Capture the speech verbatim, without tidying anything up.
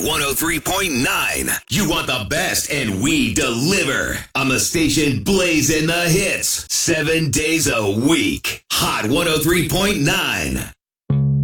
one oh three point nine. You want the best, and we deliver. On the station blazing the hits. Seven days a week. Hot one oh three point nine.